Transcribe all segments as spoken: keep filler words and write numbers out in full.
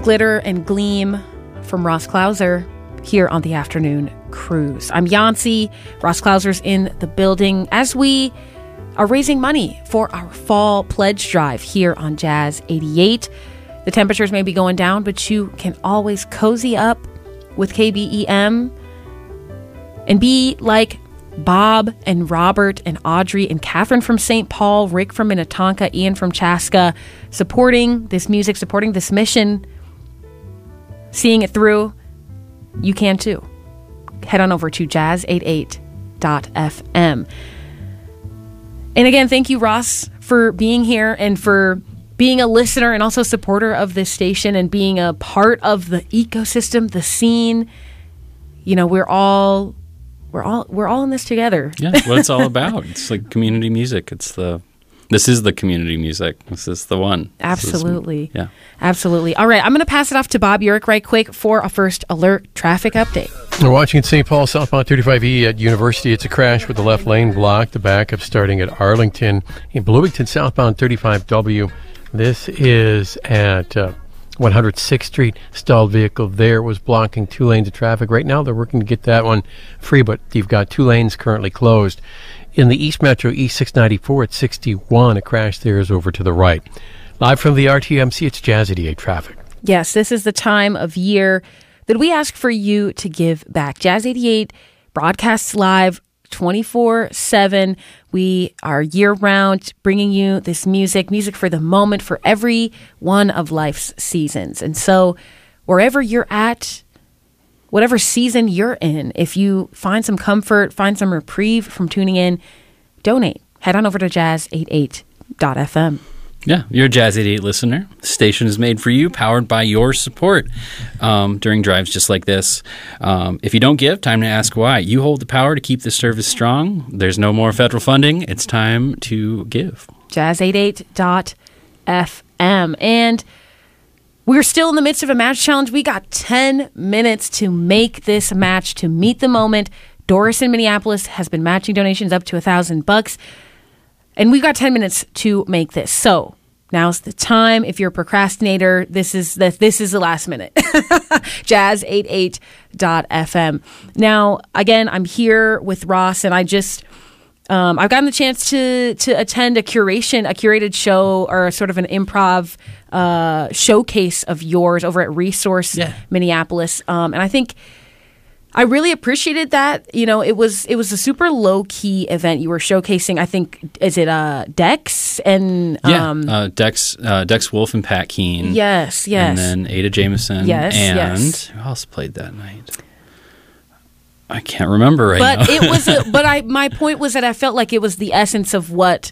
Glitter and Gleam from Ross Klauser here on the Afternoon Cruise. I'm Yancy. Ross Klauser's in the building as we are raising money for our fall pledge drive here on Jazz eighty-eight. The temperatures may be going down, but you can always cozy up with K B E M and be like Bob and Robert and Audrey and Catherine from Saint Paul, Rick from Minnetonka, Ian from Chaska, supporting this music, supporting this mission, seeing it through. You can too. Head on over to jazz eighty-eight dot f m. And again, thank you, Ross, for being here and for being a listener and also supporter of this station and being a part of the ecosystem, the scene. You know, we're all we're all we're all in this together. Yeah, that's what it's all about. It's like community music. It's the This is the community music. This is the one. Absolutely. Is, yeah. Absolutely. All right, I'm going to pass it off to Bob Urich right quick for a first alert traffic update. We're watching at Saint Paul, southbound thirty-five E at University. It's a crash with the left lane blocked. The backup starting at Arlington. In Bloomington, southbound thirty-five W. This is at uh, one hundred sixth Street. Stalled vehicle there was blocking two lanes of traffic. Right now, they're working to get that one free, but you've got two lanes currently closed. In the East Metro, East six ninety-four at sixty-one, a crash there is over to the right. Live from the R T M C, it's Jazz eighty-eight traffic. Yes, this is the time of year that we ask for you to give back. Jazz eighty-eight broadcasts live twenty-four seven. We are year-round bringing you this music, music for the moment, for every one of life's seasons. And so wherever you're at, whatever season you're in, if you find some comfort, find some reprieve from tuning in, donate. Head on over to jazz eighty-eight dot f m. Yeah, you're a Jazz eighty-eight listener. The station is made for you, powered by your support um, during drives just like this. Um, if you don't give, time to ask why. You hold the power to keep this service strong. There's no more federal funding. It's time to give. jazz eighty-eight dot f m. And we're still in the midst of a match challenge. We got ten minutes to make this match, to meet the moment. Doris in Minneapolis has been matching donations up to a thousand bucks. And we've got ten minutes to make this. So now's the time. If you're a procrastinator, this is the, this is the last minute. jazz eighty-eight dot f m. Now, again, I'm here with Ross, and I just, um, I've gotten the chance to to attend a curation, a curated show, or sort of an improv uh, showcase of yours over at Resource yeah. Minneapolis. Um, and I think I really appreciated that. You know, it was it was a super low key event. You were showcasing, I think, is it uh, Dex and yeah, um, uh, Dex uh, Dex Wolf and Pat Keen. Yes, yes, and then Ada Jameson. Yes, and yes. who else played that night? I can't remember right but now. it was. A, but I my point was that I felt like it was the essence of what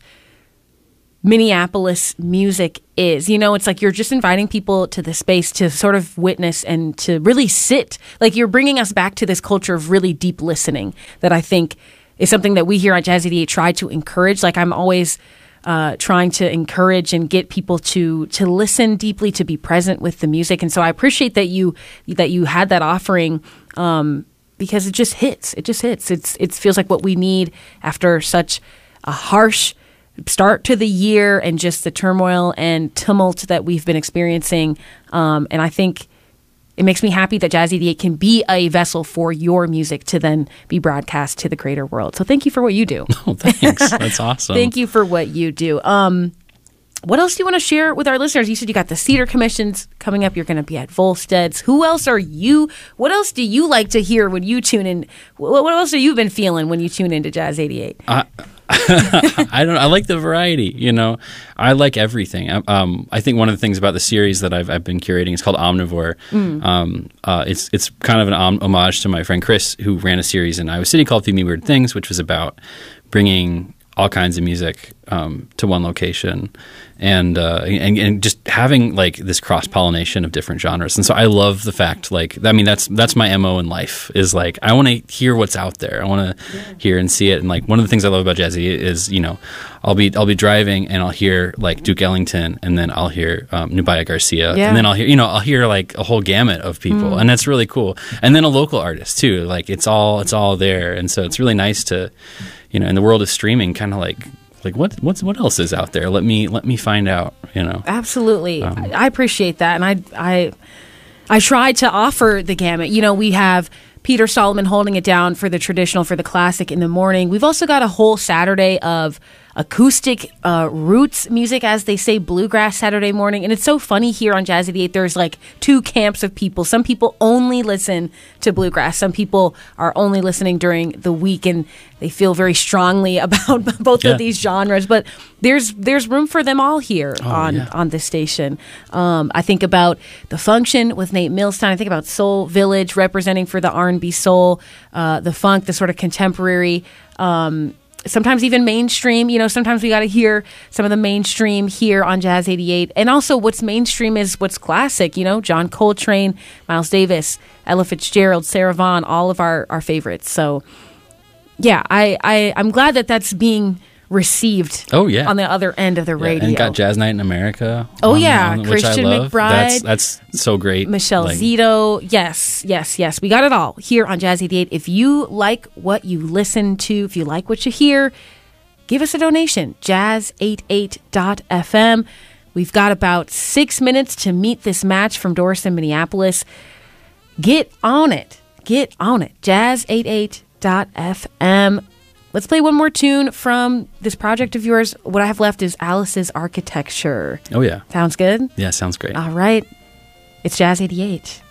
Minneapolis music is. You know, it's like you're just inviting people to the space to sort of witness and to really sit. Like you're bringing us back to this culture of really deep listening that I think is something that we here at Jazz eighty-eight try to encourage. Like I'm always uh, trying to encourage and get people to to listen deeply, to be present with the music. And so I appreciate that you that you had that offering um, because it just hits. It just hits. It's it feels like what we need after such a harsh start to the year and just the turmoil and tumult that we've been experiencing. Um, and I think it makes me happy that Jazz eighty-eight can be a vessel for your music to then be broadcast to the greater world. So thank you for what you do. Oh, thanks. That's awesome. Thank you for what you do. Um, what else do you want to share with our listeners? You said you got the Cedar Commissions coming up. You're going to be at Volstead's. Who else are you? What else do you like to hear when you tune in? What, what else have you been feeling when you tune into Jazz eighty-eight? Uh, I don't. I like the variety. You know, I like everything. Um, I think one of the things about the series that I've, I've been curating is called Omnivore. Mm. Um, uh, it's it's kind of an om- homage to my friend Chris, who ran a series in Iowa City called Feed Me Weird Things, which was about bringing all kinds of music um, to one location, and, uh, and and just having like this cross pollination of different genres. And so I love the fact, like, I mean, that's that's my M O in life, is like I want to hear what's out there. I want to yeah. hear and see it. And like one of the things I love about Jazzy is, you know, I'll be I'll be driving and I'll hear like Duke Ellington, and then I'll hear um, Nubia Garcia, yeah. and then I'll hear you know I'll hear like a whole gamut of people, mm. and that's really cool. And then a local artist too. Like it's all it's all there, and so it's really nice to, you know, in the world of streaming, kind of like like what what's what else is out there? Let me let me find out. You know, Absolutely. Um, I I appreciate that. And I, I, I try to offer the gamut. You know, we have Peter Solomon holding it down for the traditional, for the classic in the morning. We've also got a whole Saturday of acoustic uh, roots music, as they say, bluegrass Saturday morning. And it's so funny here on Jazz eighty-eight. There's like two camps of people. Some people only listen to bluegrass. Some people are only listening during the week, and they feel very strongly about both Yeah. of these genres. But there's there's room for them all here Oh, on yeah. on this station. Um, I think about The Function with Nate Milstein. I think about Soul Village representing for the R and B soul, uh, the funk, the sort of contemporary. Um, Sometimes even mainstream, you know, sometimes we got to hear some of the mainstream here on Jazz eighty-eight. And also what's mainstream is what's classic, you know, John Coltrane, Miles Davis, Ella Fitzgerald, Sarah Vaughan, all of our, our favorites. So, yeah, I, I, I'm glad that that's being received Oh, yeah. on the other end of the Yeah, radio. and got Jazz Night in America. Oh, on- yeah. on- which I Christian love. McBride. That's, that's so great. Michelle Like, Zito. Yes, yes, yes. We got it all here on Jazz eighty-eight. If you like what you listen to, if you like what you hear, give us a donation. jazz eighty-eight dot f m. We've got about six minutes to meet this match from Dorset, Minneapolis. Get on it. Get on it. jazz eighty-eight dot f m. Let's play one more tune from this project of yours. What I have left is Alice's Architecture. Oh, yeah. Sounds good? Yeah, sounds great. All right. It's Jazz eighty-eight.